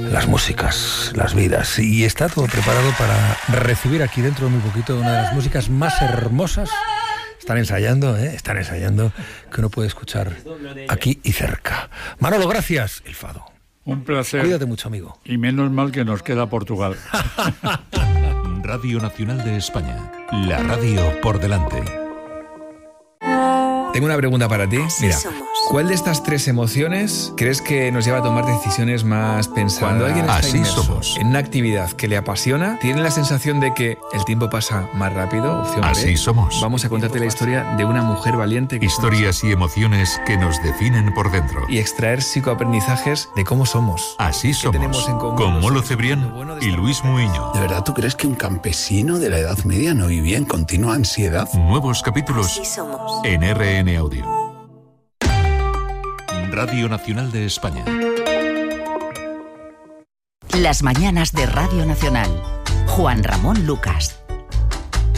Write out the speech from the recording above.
las músicas, las vidas. Y está todo preparado para recibir aquí dentro de muy poquito una de las músicas más hermosas. Están ensayando, que uno puede escuchar aquí y cerca. Manolo, gracias. El fado. Un placer. Cuídate mucho, amigo. Y menos mal que nos queda Portugal. Radio Nacional de España. La radio por delante. Tengo una pregunta para ti. Mira, ¿cuál de estas tres emociones crees que nos lleva a tomar decisiones más pensadas? Cuando alguien está inmerso en una actividad que le apasiona, tiene la sensación de que el tiempo pasa más rápido. Opción B. Así somos. Vamos a contarte la historia de una mujer valiente. Historias y emociones que nos definen por dentro. Y extraer psicoaprendizajes de cómo somos. Así somos. Tenemos en común con Molo Cebrián y Luis Muiño. ¿De verdad tú crees que un campesino de la Edad Media no vivía en continua ansiedad? Nuevos capítulos en RN Audio. Radio Nacional de España. Las mañanas de Radio Nacional. Juan Ramón Lucas.